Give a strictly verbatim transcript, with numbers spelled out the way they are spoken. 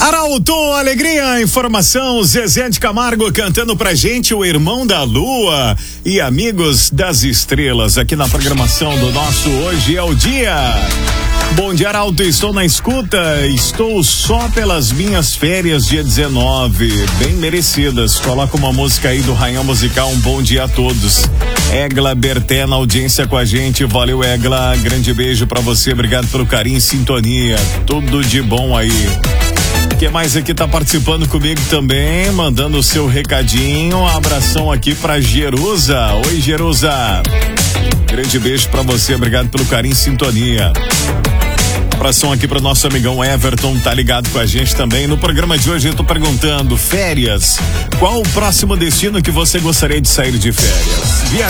Arauto, alegria, informação, Zezé de Camargo cantando pra gente o Irmão da Lua e Amigos das Estrelas aqui na programação do nosso Hoje é o Dia. Bom dia, Arauto, estou na escuta, estou só pelas minhas férias dia dezenove, bem merecidas. Coloca uma música aí do Rainha Musical, um bom dia a todos. Egla Berté na audiência com a gente, valeu Egla, grande beijo pra você, obrigado pelo carinho e sintonia, tudo de bom aí. Quem mais aqui tá participando comigo também, mandando o seu recadinho, um abração aqui pra Jerusa. Oi, Jerusa. Grande beijo pra você, obrigado pelo carinho e sintonia. Abração aqui pro nosso amigão Everton, tá ligado com a gente também. No programa de hoje eu tô perguntando, férias, qual o próximo destino que você gostaria de sair de férias? Via